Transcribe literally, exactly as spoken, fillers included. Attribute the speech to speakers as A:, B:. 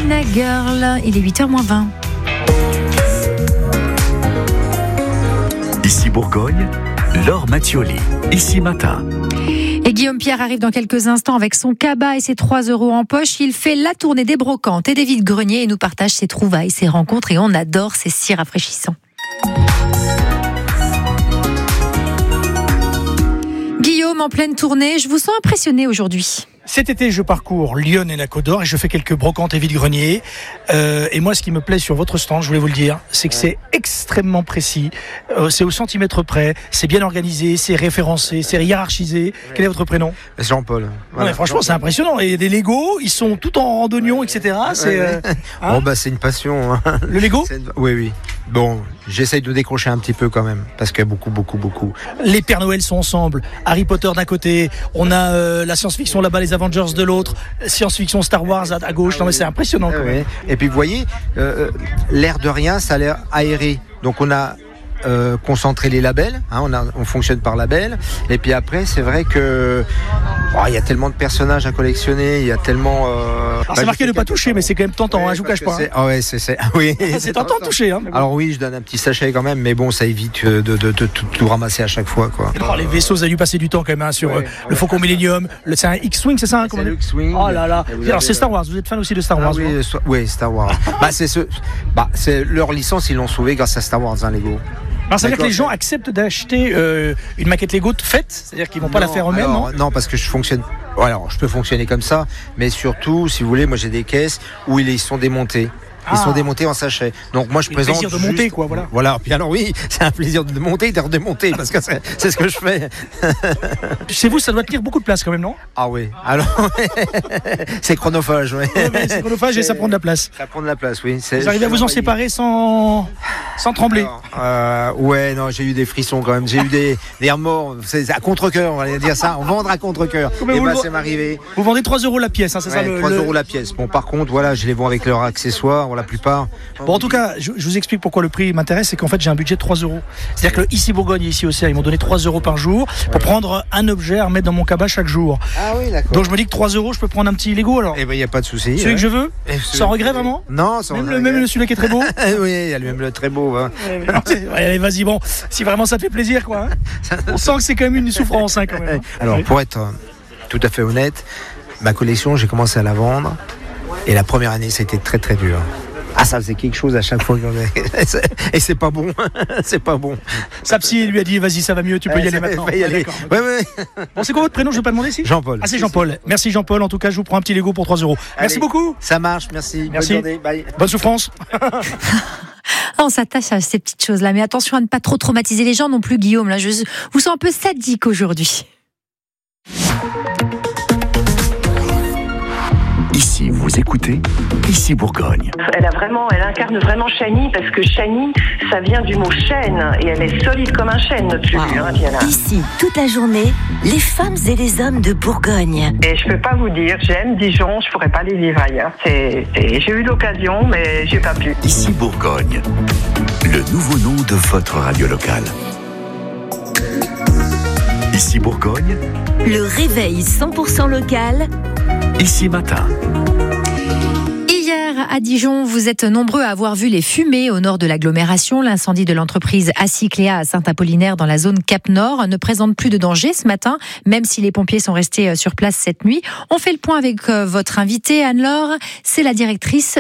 A: China Girl. Il est huit heures moins vingt.
B: Ici Bourgogne, Laure Mattioli, ici Matin.
A: Et Guillaume Pierre arrive dans quelques instants avec son cabas et ses trois euros en poche. Il fait la tournée des brocantes et des vides-greniers et nous partage ses trouvailles, ses rencontres et on adore, c'est si rafraîchissant. Guillaume, en pleine tournée, je vous sens impressionné aujourd'hui.
C: Cet été, je parcours Lyon et la Côte d'Or et je fais quelques brocantes et vides-greniers. Euh, et moi, ce qui me plaît sur votre stand, je voulais vous le dire, c'est que c'est extrêmement précis. Euh, c'est au centimètre près, c'est bien organisé, c'est référencé, c'est hiérarchisé. Ouais. Quel est votre prénom ?
D: Jean-Paul. Voilà.
C: Ouais, franchement, c'est impressionnant. Et des Legos, ils sont tout en randonnion, et cetera. C'est,
D: ouais, ouais.
C: Euh, hein
D: bon, bah, c'est une passion. Hein.
C: Le Lego ?
D: Oui, oui. Bon, j'essaye de décrocher un petit peu quand même, parce qu'il y a beaucoup, beaucoup, beaucoup.
C: Les Pères Noël sont ensemble. Harry Potter d'un côté, on a euh, la science-fiction là-bas, les Avengers de l'autre, science-fiction Star Wars à, à gauche. Non, mais c'est impressionnant quand même.
D: Et puis vous voyez, euh, l'air de rien, ça a l'air aéré. Donc on a euh, concentré les labels, hein, on, a, on fonctionne par label. Et puis après, c'est vrai que oh, il y a tellement de personnages à collectionner, il y a tellement. Euh,
C: Alors, bah, c'est marqué ne pas toucher, mais c'est quand même tentant. Ouais, hein, je vous cache pas.
D: C'est, ah ouais, c'est, c'est, oui.
C: c'est tentant de toucher. Hein, bon.
D: Alors oui, je donne un petit sachet quand même, mais bon, ça évite de, de, de, de tout, tout ramasser à chaque fois, quoi.
C: Alors, les vaisseaux, vous avez dû passer du temps quand même hein, sur ouais, euh, ouais. le Faucon Millenium. Le, c'est un X-Wing, c'est ça hein,
D: C'est le X-Wing.
C: Oh là là. Alors avez... c'est Star Wars. Vous êtes fan aussi de Star Wars?
D: Ah, oui, euh, oui, Star Wars. bah c'est ce, bah c'est leur licence, ils l'ont sauvé grâce à Star Wars, hein, Lego.
C: Alors, ça veut dire que les gens acceptent d'acheter euh, une maquette Lego faite, c'est-à-dire qu'ils vont pas non, la faire eux-mêmes,
D: alors,
C: non ?
D: Non, parce que je fonctionne. Alors, je peux fonctionner comme ça, mais surtout, si vous voulez, moi j'ai des caisses où ils sont démontés. Ils ah. sont démontés en sachet. Donc moi je
C: le
D: présente.
C: plaisir de
D: juste...
C: monter quoi, voilà.
D: Voilà. Puis alors oui, c'est un plaisir de monter et de redémonter parce que c'est, c'est ce que je fais.
C: Chez vous, ça doit tenir beaucoup de place quand même, non ?
D: Ah oui. Alors c'est chronophage, oui.
C: Ouais, ouais, c'est chronophage c'est... et ça prend de la place.
D: Ça prend de la place, oui. C'est...
C: Vous arrivez à vous en séparer sans sans trembler.
D: Alors, euh, ouais, non, j'ai eu des frissons quand même. J'ai eu des des remords. C'est à contre-cœur, on va dire ça. On vendre à contre-cœur. Et bah c'est m'arrivé.
C: Vous vendez trois euros la pièce, hein, c'est
D: ouais,
C: ça le.
D: trois euros la pièce. Bon, par contre, voilà, je les vends avec leurs accessoires, pour la plupart.
C: Bon, en tout cas, je, je vous explique pourquoi le prix m'intéresse, c'est qu'en fait, j'ai un budget de trois euros. C'est-à-dire que le Ici Bourgogne et Ici Océan, ils m'ont donné trois euros par jour pour ouais. prendre un objet à remettre dans mon cabas chaque jour.
D: Ah oui, d'accord.
C: Donc je me dis que trois euros, je peux prendre un petit Lego alors.
D: Eh ben, il n'y a pas de souci.
C: Celui
D: ouais.
C: que je veux,
D: et
C: sans regret vraiment.
D: Non, sans
C: même
D: regret.
C: Le, même celui qui est très beau.
D: Oui, il y a même le très beau. Hein.
C: Ouais, allez, vas-y, bon, si vraiment ça te fait plaisir, quoi. Hein. On sent que c'est quand même une souffrance, hein, quand même.
D: Alors,
C: ouais.
D: pour être tout à fait honnête, ma collection, j'ai commencé à la vendre et la première année, c'était très très dur. Ah, ça faisait quelque chose à chaque fois. Et c'est pas bon. C'est pas bon.
C: Sa psy lui a dit vas-y, ça va mieux, tu peux ouais, y aller maintenant.
D: Y aller.
C: Ouais, ouais. Bon, c'est quoi votre prénom? Je ne veux pas demander ici.
D: Jean-Paul.
C: Ah, c'est Jean-Paul. Merci Jean-Paul. En tout cas, je vous prends un petit Lego pour trois euros.
D: Allez,
C: merci beaucoup.
D: Ça marche, merci.
C: Merci.
D: Bonne journée. Bye.
C: Bonne souffrance.
A: On s'attache à ces petites choses-là, mais attention à ne pas trop traumatiser les gens non plus, Guillaume. Là, je vous sens un peu sadique aujourd'hui.
B: Ici, vous écoutez Ici Bourgogne.
E: Elle a vraiment, elle incarne vraiment Chani parce que Chani, ça vient du mot chêne et elle est solide comme un chêne, notre Lulu, wow. hein, Diana.
F: Ici, toute la journée, les femmes et les hommes de Bourgogne.
E: Et je peux pas vous dire, j'aime Dijon, je pourrais pas les vivre ailleurs. C'est, c'est, j'ai eu l'occasion, mais j'ai pas pu.
B: Ici Bourgogne, le nouveau nom de votre radio locale. Ici Bourgogne,
F: le réveil cent pour cent local.
B: Ici Matin.
A: Hier, à Dijon, vous êtes nombreux à avoir vu les fumées au nord de l'agglomération. L'incendie de l'entreprise Acycléa à Saint-Apollinaire dans la zone Cap-Nord ne présente plus de danger ce matin, même si les pompiers sont restés sur place cette nuit. On fait le point avec votre invitée, Anne-Laure. C'est la directrice